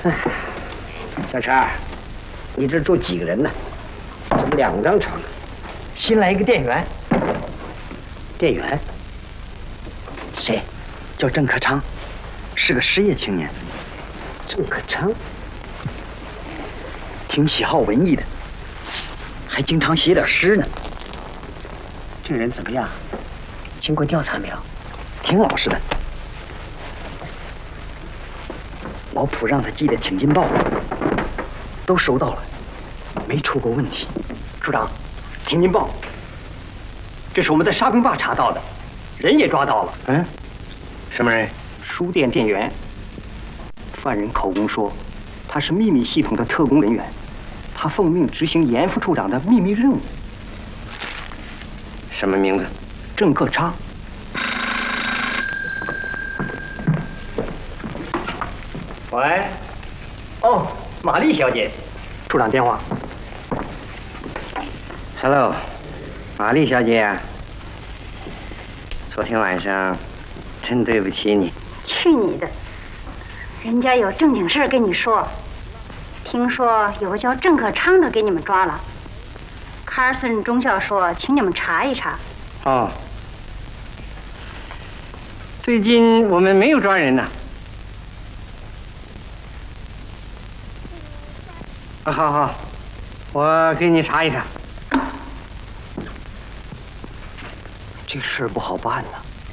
小陈，你这住几个人呢？怎么2张床？ 新来一个店员。 店员？谁？ 叫郑克昌，是个失业青年。 郑克昌？ 挺喜好文艺的，还经常写点诗呢。 这人怎么样？经过调查没有？ 挺老实的。老普让他寄的挺进报，都收到了，没出过问题。 处长，挺进报，这是我们在沙坪坝查到的，人也抓到了。 嗯，什么人？ 书店店员。犯人口供说，他是秘密系统的特工人员，他奉命执行严副处长的秘密任务。 什么名字？ 郑克昌。喂，哦，玛丽小姐，处长电话。 Hello， 玛丽小姐，昨天晚上真对不起你。 去你的！人家有正经事跟你说。听说有个叫郑克昌的给你们抓了，卡尔森中校说请你们查一查。 哦，最近我们没有抓人呢。好，我给你查一查。 这事不好办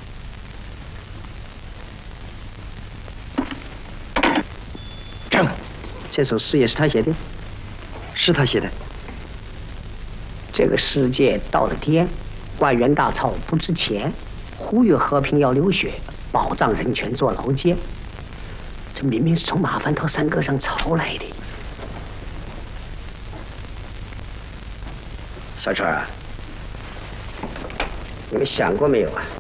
呐。 郑，这首诗也是他写的？ 是他写的。 这个世界到了天，官员大钞不值钱，呼吁和平要流血，保障人权做劳监。这明明是从马饭头山歌上抄来的。小春啊，你们想过没有啊？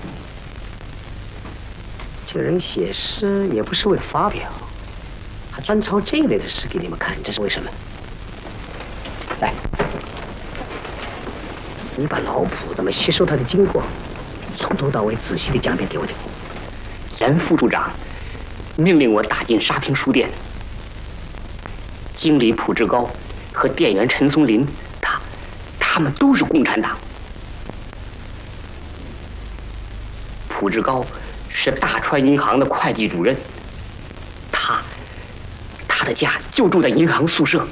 这个人写诗也不是为了发表，还专抄这类的诗给你们看，这是为什么？来，你把老谱怎么吸收他的经过，从头到尾仔细的讲遍给我听。 严副处长命令我打进沙坪书店，经理蒲志高和店员陈松林，他们都是共产党。蒲志高是大川银行的会计主任，他的家就住在银行宿舍。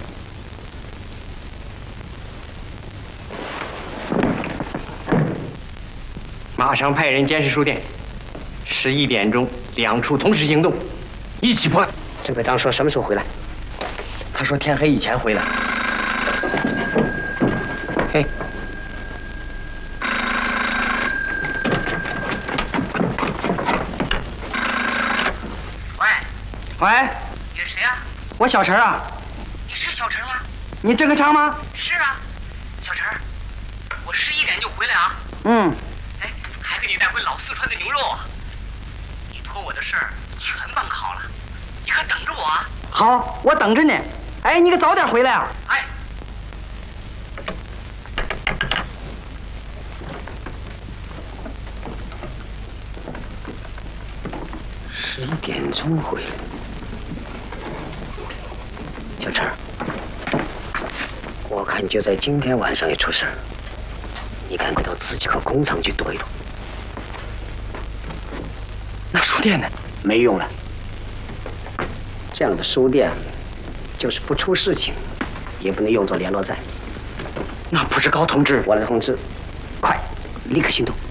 马上派人监视书店，11点钟2处同时行动，一起破案。郑科长说什么时候回来？ 他说天黑以前回来。 嘿， 喂， 你是谁啊？ 我小陈啊。 你是小陈吗？ 你郑克昌吗？ 是啊，小陈，我11点就回来啊。 嗯。 哎，还给你带回老四川的牛肉啊。你托我的事儿全办好了，你可等着我啊。 好，我等着你。哎，你可早点回来啊。 哎。 11点钟回来。小陈，我看就在今天晚上也出事儿，你赶快到自己和工厂去躲一躲。 那书店呢？ 没用了。这样的书店，就是不出事情，也不能用作联络站。 那不是高同志， 我来通知，快，立刻行动。